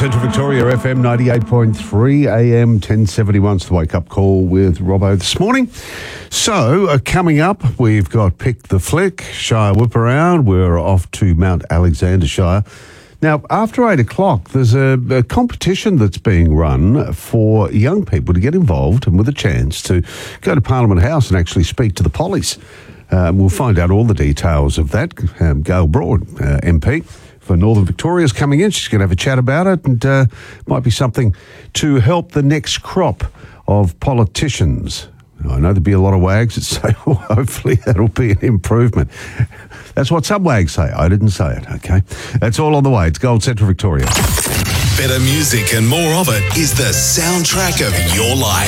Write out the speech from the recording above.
Central Victoria, FM 98.3 AM 1071. It's the wake-up call with Robbo this morning. So, coming up, we've got Pick the Flick, Shire Whip Around. We're off to Mount Alexander Shire. Now, after 8 o'clock, there's a competition that's being run for young people to get involved and with a chance to go to Parliament House and actually speak to the pollies. We'll find out all the details of that. Gail Broad, MP for Northern Victoria, is coming in. She's going to have a chat about it, and might be something to help the next crop of politicians. I know there'll be a lot of wags that say, well, hopefully that'll be an improvement. That's what some wags say. I didn't say it, okay? That's all on the way. It's Gold Central Victoria. Better music and more of it is the soundtrack of your life.